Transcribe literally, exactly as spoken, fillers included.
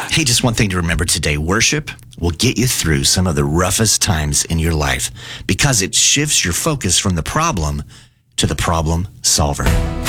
Hey, just one thing to remember today. Worship will get you through some of the roughest times in your life because it shifts your focus from the problem to the problem solver.